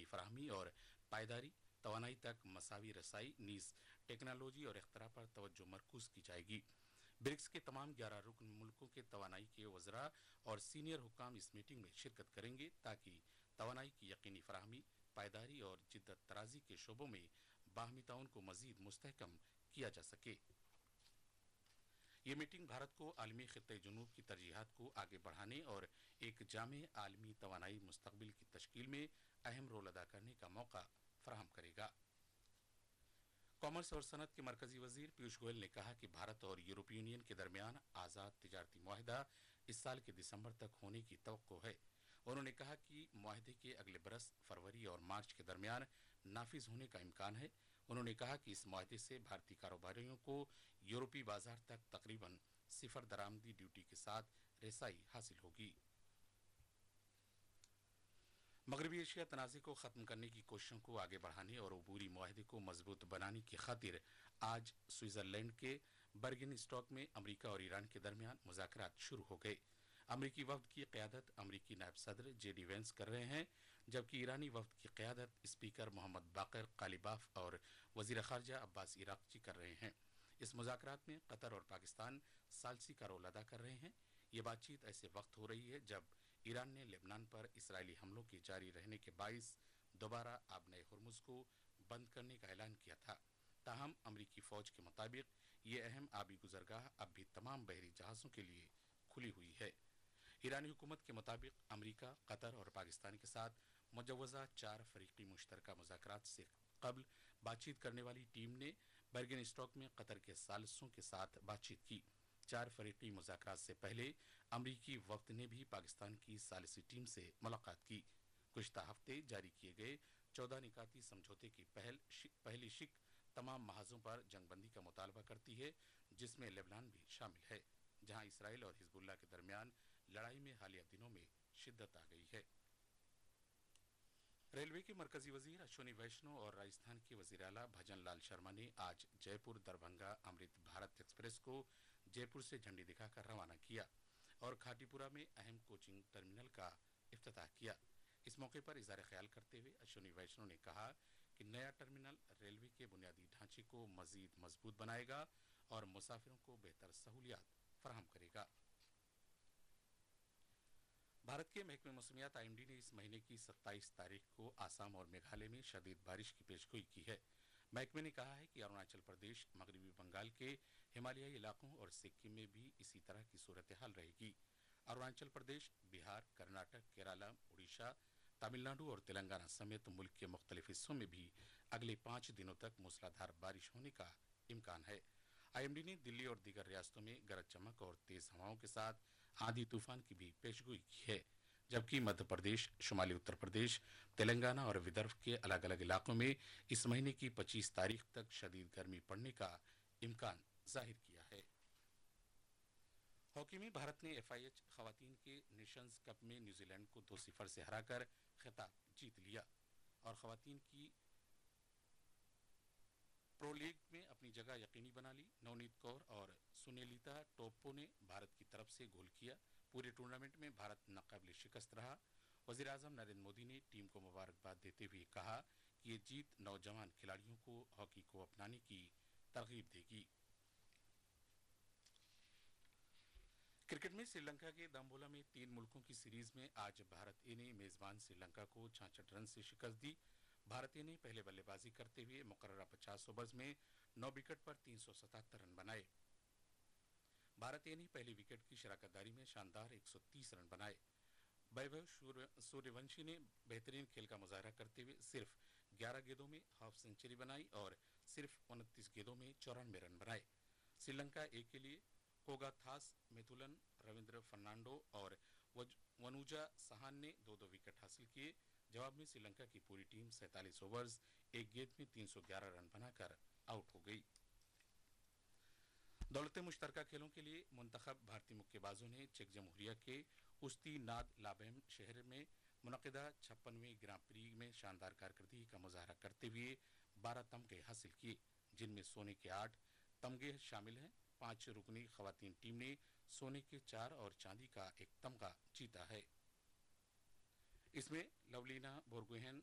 यकीनी फराहमी और पायदारी तवानाई तक मसावी रसाई नीज टेक्नोलॉजी और इख्तरा पर तवज्जो मरकूज की जाएगी। ब्रिक्स के तमाम 11 रुकन मुल्कों के तवानाई के वज़रा और सीनियर हुक्काम इस मीटिंग में शिरकत करेंगे ताकि तवानाई की यकीनी फराहमी, पायदारी और जिद्दत तराजी के शोबों में बाहमी ताउन को मजीद मुस्तहकम किया जा सके। ये मीटिंग भारत को आलमी खित्ते जुनूब की तरजीहात को आगे बढ़ाने और एक जामे आलमी तवानाई मुस्तकबिल की तश्कील में अहम रोल अदा करने का मौका फराहम करेगा। कॉमर्स और सनत के मरकजी वजीर पीयूष गोयल ने कहा कि भारत और यूरोपीय यूनियन के दरमियान आज़ाद तिजारती मुआहिदा इस साल के दिसंबर तक होने की तवक्को है। उन्होंने कहा कि मुआहिदे के अगले बरस फरवरी और मार्च के दरमियान नाफिज होने का इम्कान है। उन्होंने कहा कि इस मुआहिदे से भारतीय कारोबारियों को यूरोपीय बाजार तक तकरीबन सिफर दरामदी ड्यूटी के साथ रसाई हासिल होगी। मगरबी एशिया तनाज़े को ख़त्म करने की कोशिशों को आगे बढ़ाने और अबूरी मुआहिदे को मजबूत बनाने की खातिर आज स्विट्ज़रलैंड के बर्गन स्टॉक में अमरीका और ईरान के दरमियान मुज़ाकरात शुरू हो गए। अमरीकी वफ्द की क़यादत अमरीकी नायब सदर जेडी वेंस कर रहे हैं, जबकि ईरानी वफ्द की क़यादत स्पीकर मोहम्मद बाक़िर कालिबाफ और वज़ीर ख़ारजा अब्बास इराक़ची कर रहे हैं। इस मुज़ाकरात में कतर और पाकिस्तान सालसी का रोल अदा कर रहे हैं। ये बातचीत ऐसे वक्त हो रही है जब ईरान ने लेबनान पर इसराइली हमलों के जारी रहने के बाइस दोबारा आबने हुर्मुज़ को बंद करने का ऐलान किया था। ताहम अमरीकी फौज के मुताबिक ये अहम आबी गुजरगाह अब भी तमाम बहरी जहाज़ों के लिए खुली हुई है। ईरानी हुकूमत के मुताबिक अमरीका, कतर और पाकिस्तान के साथ मुजव्वज़ा 4 फरीकी मुश्तरका मुज़ाकरात से कबल बातचीत करने वाली टीम ने बर्गन स्टॉक में कतर के सालिसों के साथ बातचीत की। 4 फरीकी मुज़ाकरात से पहले अमरीकी वफ्द ने भी पाकिस्तान की सालिसी टीम से मुलाकात की। गुज़िश्ता हफ्ते जारी किए गए 14 निकाती समझौते की पहली शिक तमाम महाजों पर जंगबंदी का मुतालबा करती है, जिसमें लेबनान भी शामिल है, जहां इसराइल और हिजबुल्लाह के दरमियान लड़ाई में हालिया दिनों में शिद्दत आ गई है। रेलवे के मरकजी वजीर अश्विनी वैष्णव और राजस्थान के वजीर आला भजन लाल शर्मा ने आज जयपुर दरभंगा अमृत भारत एक्सप्रेस को जयपुर से झंडी दिखाकर रवाना किया और खाटीपुरा में अहम कोचिंग टर्मिनल का इफ्तिताह किया। इस मौके पर इज़हार ख्याल करते हुए अश्विनी वैष्णव ने कहा कि नया टर्मिनल रेलवे के बुनियादी ढांचे को मजीद मजबूत बनाएगा और मुसाफिरों को बेहतर सहूलियात फराहम करेगा। भारत के महकमे मौसमियात IMD ने इस महीने की 27 तारीख को आसाम और मेघालय में शदीद बारिश की पेशगोई की है। महकमे ने कहा है कि अरुणाचल प्रदेश, मगरबी बंगाल के हिमालयी इलाकों और सिक्किम में भी इसी तरह की सूरत हाल रहेगी। अरुणाचल प्रदेश, बिहार, कर्नाटक, केरला, उड़ीसा, तमिलनाडु और तेलंगाना समेत मुल्क के मुख्तलिफ हिस्सों में भी अगले 5 दिनों तक मूसलाधार बारिश होने का इम्कान है। IMD ने दिल्ली और दीगर रियासतों में गरज चमक और तेज हवाओं के साथ आंधी तूफान की भी पेशगोई की है, जबकि मध्य प्रदेश, शुमाली उत्तर प्रदेश, तेलंगाना और विदर्भ के अलग अलग इलाकों में इस महीने की 25 तारीख तक शदीद गर्मी पड़ने का इम्कान जाहिर किया है। हॉकी में भारत ने FIH खवातीन के नेशंस कप में न्यूजीलैंड को 2-0 से हराकर खिताब जीत लिया और खवातीन की प्रो लीग में अपनी जगह यकीनी बना ली। नवनीत कौर और सुनेलिता टोप्पो ने भारत की तरफ से गोल किया। पूरे टूर्नामेंट में भारत नाकाबिल शिकस्त रहा। वजीर आजम नरेंद्र मोदी ने टीम को मुबारकबाद देते हुए कहा कि ये जीत नौजवान खिलाड़ियों को हॉकी को अपनाने की तरगीब देगी। क्रिकेट में श्रीलंका के दाम्बोला में 3 मुल्कों की सीरीज में आज भारत ए ने मेजबान श्रीलंका को 66 रन से शिकस्त दी। भारत ए ने पहले बल्लेबाजी करते हुए मुकर्ररा 50 ओवर्स में 9 विकेट पर 377 रन बनाए। भारत ए ने पहली विकेट की शराकतदारी में शानदार 130 रन बनाए। वैभव सूर्यवंशी ने बेहतरीन खेल का मुजाहरा करते हुए सिर्फ 11 गेंदों में हाफ सेंचुरी बनाई और सिर्फ 29 गेंदों में 94 रन बनाए। श्रीलंका ए के लिए कोगाथास मेथुलन, रविंद्र फर्नांडो और वनुजा सहान ने 2-2 विकेट हासिल किए। जवाब में श्रीलंका की पूरी टीम 47 ओवर्स 1 गेंद में 311 रन बनाकर आउट हो गई। दौलत मुश्तरका खेलों के लिए मुंतखब भारतीय मुक्केबाजों ने चेक जमहूरिया के उस्ती नाद लाबेम शहर में मुनक़िदा 56वें ग्रां प्री में शानदार कारकर्दगी का मुजाहरा करते हुए 12 तमगे हासिल किए, जिनमें सोने के 8 तमगे शामिल हैं। 5 रुकनी खवातीन टीम ने सोने के 4 और चांदी का 1 तमगा जीता है। इसमें लवलीना बोरगोहेन